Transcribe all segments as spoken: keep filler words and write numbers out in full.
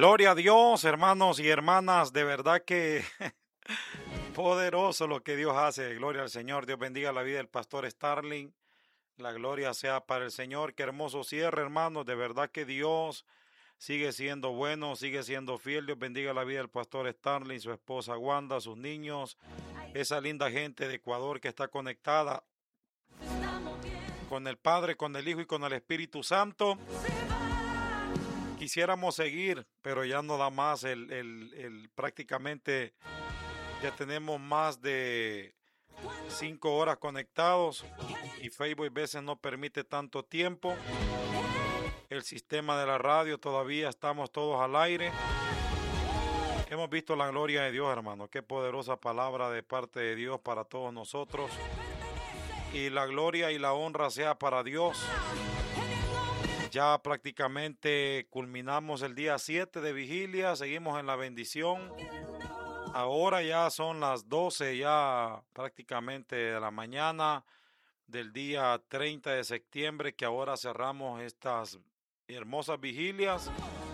Gloria a Dios, hermanos y hermanas, de verdad que poderoso lo que Dios hace. Gloria al Señor. Dios bendiga la vida del pastor Starling. La gloria sea para el Señor. Qué hermoso cierre, hermanos. De verdad que Dios sigue siendo bueno, sigue siendo fiel. Dios bendiga la vida del pastor Starling, su esposa Wanda, sus niños, esa linda gente de Ecuador que está conectada con el Padre, con el Hijo y con el Espíritu Santo. Quisiéramos seguir, pero ya no da más. El, el, el, prácticamente ya tenemos más de cinco horas conectados y Facebook a veces no permite tanto tiempo. El sistema de la radio todavía estamos todos al aire. Hemos visto la gloria de Dios, hermano. Qué poderosa palabra de parte de Dios para todos nosotros. Y la gloria y la honra sea para Dios. Ya prácticamente culminamos el día siete de vigilia, seguimos en la bendición. Ahora ya son las doce ya prácticamente de la mañana del día treinta de septiembre, que ahora cerramos estas hermosas vigilias.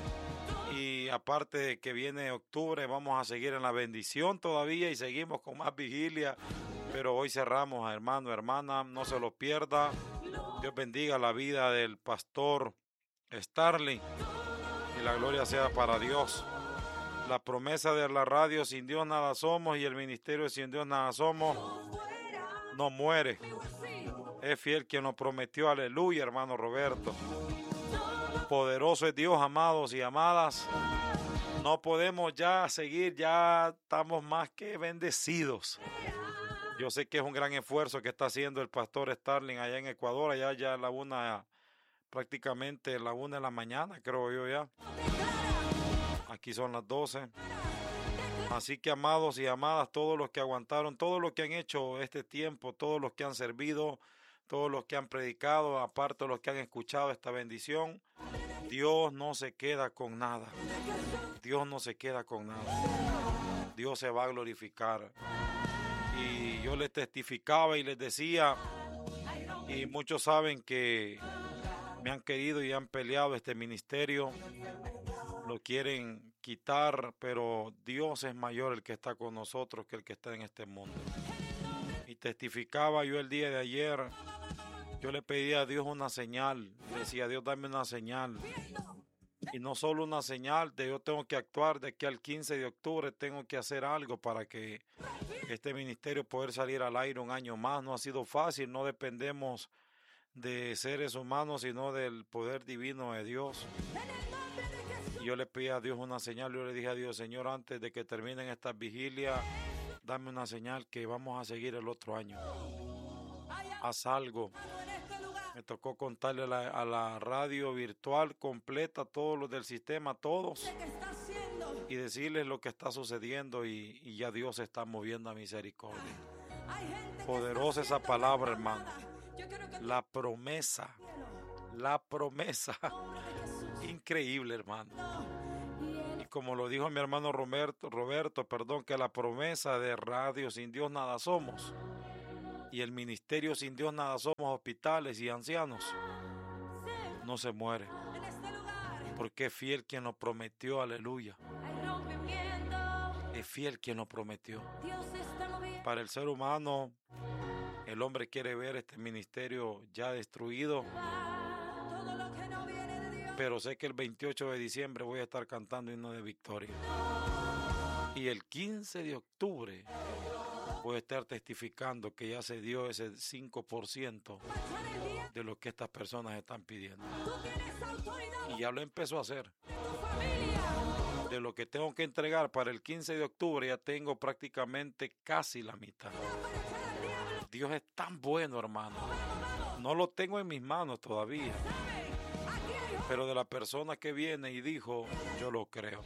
Y aparte de que viene octubre, vamos a seguir en la bendición todavía y seguimos con más vigilia. Pero hoy cerramos, hermano, hermana, no se lo pierda. Dios bendiga la vida del pastor Starling y la gloria sea para Dios. La promesa de la radio, sin Dios nada somos, y el ministerio sin Dios nada somos, no muere. Es fiel quien nos prometió, aleluya, hermano Roberto. Poderoso es Dios, amados y amadas. No podemos ya seguir, ya estamos más que bendecidos. Yo sé que es un gran esfuerzo que está haciendo el pastor Starling allá en Ecuador, allá ya a la una, prácticamente la una de la mañana, creo yo ya. Aquí son las doce. Así que, amados y amadas, todos los que aguantaron, todos los que han hecho este tiempo, todos los que han servido, todos los que han predicado, aparte de los que han escuchado esta bendición, Dios no se queda con nada. Dios no se queda con nada. Dios se va a glorificar. Y yo les testificaba y les decía, y muchos saben que me han querido y han peleado este ministerio, lo quieren quitar, pero Dios es mayor el que está con nosotros que el que está en este mundo. Y testificaba yo el día de ayer, yo le pedía a Dios una señal, le decía, Dios, dame una señal. Y no solo una señal de yo tengo que actuar, de aquí al quince de octubre tengo que hacer algo para que este ministerio pueda salir al aire un año más. No ha sido fácil, no dependemos de seres humanos, sino del poder divino de Dios. Y yo le pedí a Dios una señal, yo le dije a Dios, Señor, antes de que terminen estas vigilias, dame una señal que vamos a seguir el otro año. Haz algo. Me tocó contarle a la, a la radio virtual completa, todos los del sistema, todos, y decirles lo que está sucediendo y, y ya Dios se está moviendo a misericordia. Poderosa esa palabra, hermano. La promesa, la promesa. Increíble, hermano. Y como lo dijo mi hermano Roberto, Roberto, perdón, que la promesa de radio sin Dios nada somos. Y el ministerio sin Dios nada somos, hospitales y ancianos, no se muere, porque es fiel quien lo prometió, aleluya. Es fiel quien lo prometió. Para el ser humano, el hombre quiere ver este ministerio ya destruido, pero sé que el veintiocho de diciembre voy a estar cantando himno de victoria. Y el quince de octubre voy a estar testificando que ya se dio ese cinco por ciento de lo que estas personas están pidiendo. Y ya lo empezó a hacer. De lo que tengo que entregar para el quince de octubre ya tengo prácticamente casi la mitad. Dios es tan bueno, hermano. No lo tengo en mis manos todavía. Pero de la persona que viene y dijo, yo lo creo.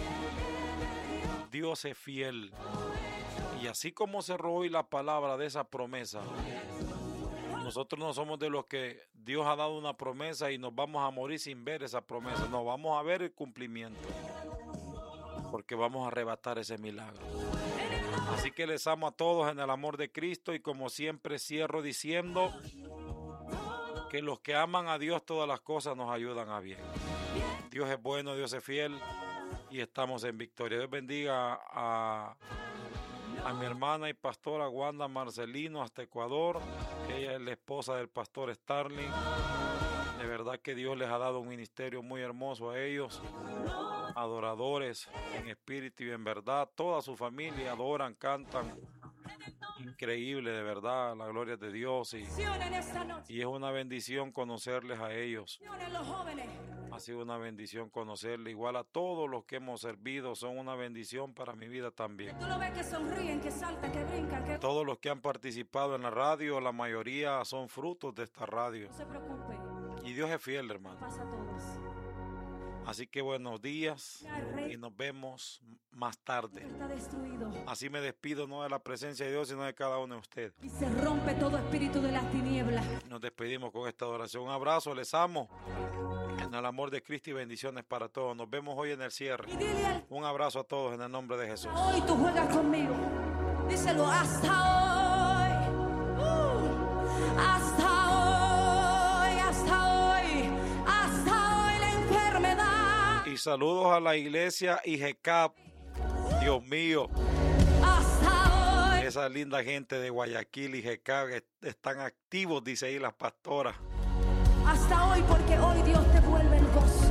Dios es fiel. Y así como cerró hoy la palabra de esa promesa, nosotros no somos de los que Dios ha dado una promesa y nos vamos a morir sin ver esa promesa. No, vamos a ver el cumplimiento, porque vamos a arrebatar ese milagro. Así que les amo a todos en el amor de Cristo y como siempre cierro diciendo que los que aman a Dios todas las cosas nos ayudan a bien. Dios es bueno, Dios es fiel. y estamos en victoria. Dios bendiga a, a mi hermana y pastora Wanda Marcelino hasta Ecuador. Ella es la esposa del pastor Starling. De verdad que Dios les ha dado un ministerio muy hermoso a ellos. Adoradores en espíritu y en verdad. Toda su familia adoran, cantan. Increíble, de verdad, la gloria de Dios. Y, y es una bendición conocerles a ellos. Ha sido una bendición conocerles. Igual a todos los que hemos servido, son una bendición para mi vida también. Tú lo ves que sonríen, que saltan, que brincan, que... Todos los que han participado en la radio, la mayoría son frutos de esta radio. No se preocupe. Y Dios es fiel, hermano. Pasa a todos. Así que buenos días y nos vemos más tarde. Está destruido. Así me despido, no de la presencia de Dios, sino de cada uno de ustedes. Y se rompe todo espíritu de las tinieblas. Nos despedimos con esta adoración. Un abrazo, les amo. En el amor de Cristo y bendiciones para todos. Nos vemos hoy en el cierre. Y dile al... Un abrazo a todos en el nombre de Jesús. Hoy tú juegas conmigo. Díselo hasta hoy. Uh, hasta hoy, hasta hoy, hasta hoy la enfermedad. Y saludos a la iglesia I G C A P. Dios mío. Hasta hoy. Esa linda gente de Guayaquil y I G C A P están activos, dice ahí las pastoras. Hasta hoy, porque hoy Dios te vuelve el gozo.